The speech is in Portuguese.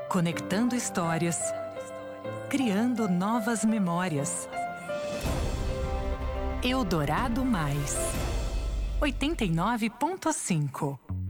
Conectando histórias, criando novas memórias. Eldorado Mais 89.5